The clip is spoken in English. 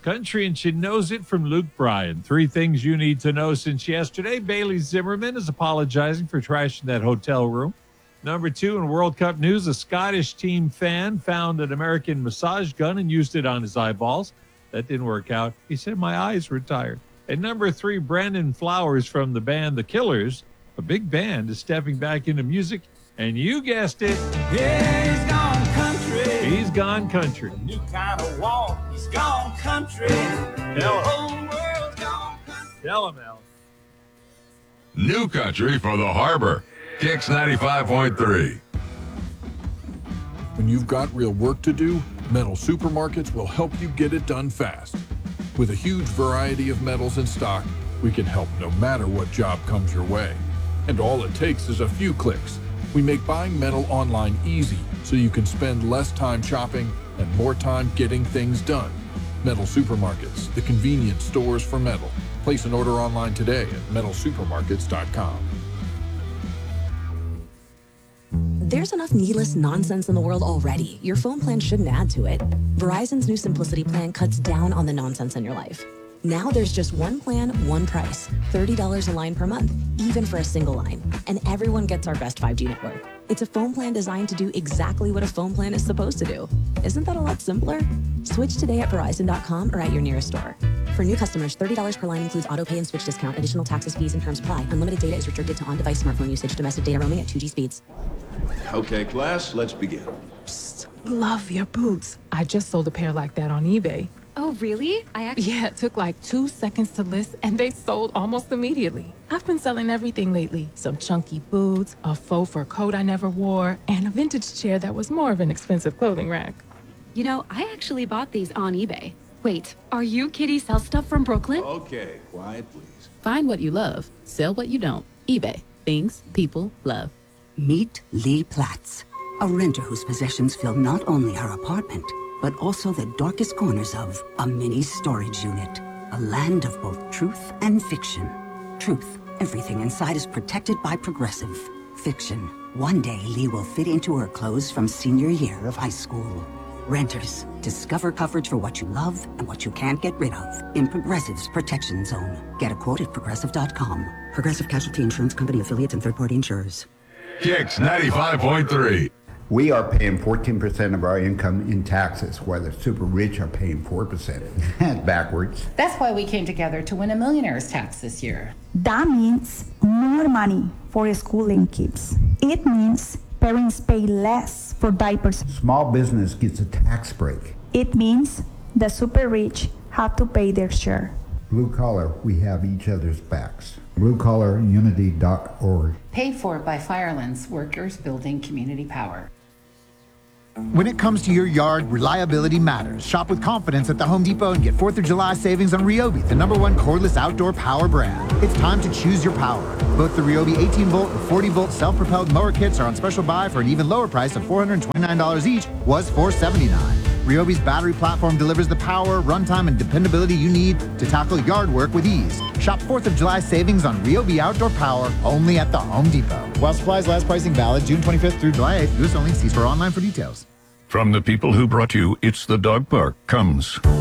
Country and She Knows It from Luke Bryan. 3 things you need to know since yesterday. Bailey Zimmerman is apologizing for trashing that hotel room. Number 2, in World Cup news, a Scottish team fan found an American massage gun and used it on his eyeballs. That didn't work out. He said, my eyes were tired. And number 3, Brandon Flowers from the band The Killers, a big band, is stepping back into music. And you guessed it. Yeah, he's gone country. He's gone country. New kind of walk. He's gone country. The whole world's gone country. Tell him, Al. New country for the harbor. Kicks 95.3. When you've got real work to do, Metal Supermarkets will help you get it done fast. With a huge variety of metals in stock, we can help no matter what job comes your way. And all it takes is a few clicks. We make buying metal online easy so you can spend less time shopping and more time getting things done. Metal Supermarkets, the convenience stores for metal. Place an order online today at metalsupermarkets.com. There's enough needless nonsense in the world already. Your phone plan shouldn't add to it. Verizon's new Simplicity plan cuts down on the nonsense in your life. Now there's just one plan, one price, $30 a line per month, even for a single line. And everyone gets our best 5G network. It's a phone plan designed to do exactly what a phone plan is supposed to do. Isn't that a lot simpler? Switch today at Verizon.com or at your nearest store. For new customers, $30 per line includes auto pay and switch discount. Additional taxes, fees, and terms apply. Unlimited data is restricted to on-device smartphone usage. Domestic data roaming at 2G speeds. Okay, class, let's begin. Psst, love your boots. I just sold a pair like that on eBay. Oh, really? Yeah, it took like 2 seconds to list, and they sold almost immediately. I've been selling everything lately. Some chunky boots, a faux fur coat I never wore, and a vintage chair that was more of an expensive clothing rack. You know, I actually bought these on eBay. Wait, are you Kitty Sell Stuff from Brooklyn? Okay, quiet, please. Find what you love, sell what you don't. eBay. Things people love. Meet Lee Platts, a renter whose possessions fill not only her apartment, but also the darkest corners of a mini storage unit. A land of both truth and fiction. Truth, everything inside is protected by Progressive. Fiction, one day Lee will fit into her clothes from senior year of high school. Renters, discover coverage for what you love and what you can't get rid of in Progressive's Protection Zone. Get a quote at Progressive.com. Progressive Casualty Insurance Company affiliates and third-party insurers. Kicks 95.3. We are paying 14% of our income in taxes, while the super rich are paying 4%. That's backwards. That's why we came together to win a millionaire's tax this year. That means more money for schooling kids. It means parents pay less for diapers. Small business gets a tax break. It means the super rich have to pay their share. Blue Collar, we have each other's backs. BlueCollarUnity.org. Paid for by Firelands, workers building community power. When it comes to your yard, reliability matters. Shop with confidence at the Home Depot and get 4th of July savings on Ryobi, the #1 cordless outdoor power brand. It's time to choose your power. Both the Ryobi 18-volt and 40-volt self-propelled mower kits are on special buy for an even lower price of $429 each, was $479. Ryobi's battery platform delivers the power, runtime, and dependability you need to tackle yard work with ease. Shop 4th of July savings on Ryobi outdoor power only at the Home Depot. While supplies last, pricing valid June 25th through July 8th. U.S. only. See store online for details. From the people who brought you It's the Dog Park comes